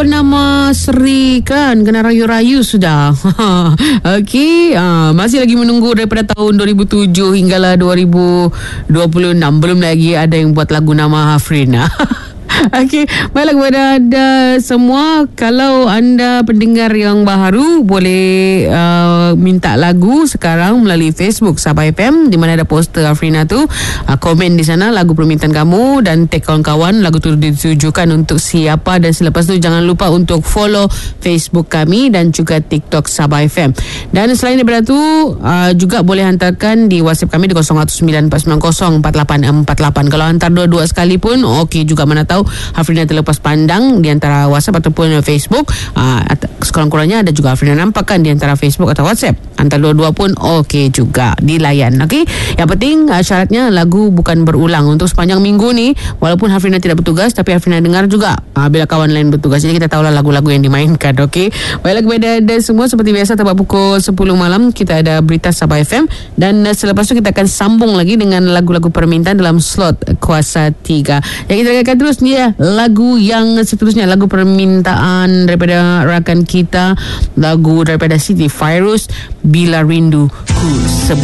Nama Seri kan kena rayu-rayu sudah. Okey, masih lagi menunggu daripada tahun 2007 hinggalah 2026. Belum lagi ada yang buat lagu nama Hafrina. Okey, baiklah kepada anda semua, kalau anda pendengar yang baru boleh minta lagu sekarang melalui Facebook Sabah FM, di mana ada poster Afrina tu. Komen di sana lagu permintaan kamu dan tag kawan-kawan lagu tu ditujukan untuk siapa, dan selepas tu jangan lupa untuk follow Facebook kami dan juga TikTok Sabah FM. Dan selain daripada tu juga boleh hantarkan di WhatsApp kami di 0194904848. Kalau hantar dua-dua sekali pun okey juga, mana tahu Hafrina terlepas pandang di antara WhatsApp ataupun Facebook. Sekurang-kurangnya ada juga Hafrina nampak kan di antara Facebook atau WhatsApp. Antara dua-dua pun okey juga, dilayan. Okey, yang penting syaratnya lagu bukan berulang. Untuk sepanjang minggu ni, walaupun Hafrina tidak bertugas, tapi Hafrina dengar juga bila kawan lain bertugas. Jadi kita tahulah lagu-lagu yang dimainkan. Okey, baiklah kepada anda semua, seperti biasa tepat pukul 10 malam kita ada berita Sabah FM, dan selepas tu kita akan sambung lagi dengan lagu-lagu permintaan dalam slot Kuasa 3. Yang kita dengarkan terus ni lagu yang seterusnya, lagu permintaan daripada rakan kita, lagu daripada Siti Fairuz, Bila Rindu Ku Sebut.